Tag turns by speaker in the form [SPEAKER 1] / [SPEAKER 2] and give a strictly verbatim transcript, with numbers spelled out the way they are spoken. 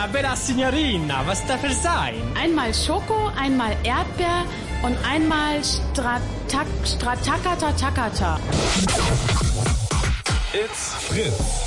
[SPEAKER 1] bella Signorina, was darf es sein?
[SPEAKER 2] Einmal Schoko, einmal Erdbeer und einmal Stratak, Stratakata Takata.
[SPEAKER 3] It's Fritz.